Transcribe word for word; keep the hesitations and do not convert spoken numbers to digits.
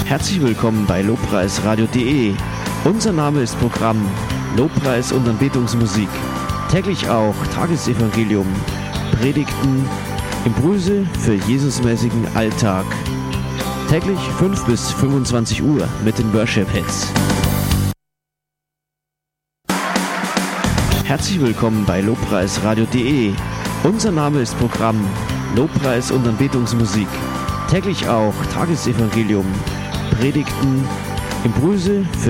Herzlich willkommen bei lobpreisradio punkt de. Unser Name ist Programm Lobpreis und Anbetungsmusik. Täglich auch Tagesevangelium, Predigten, Impulse für Jesusmäßigen Alltag. Täglich fünf bis fünfundzwanzig Uhr mit den Worship Hits. Herzlich willkommen bei lobpreisradio punkt de. Unser Name ist Programm Lobpreis und Anbetungsmusik. Täglich auch Tagesevangelium, Predigten, Impulse für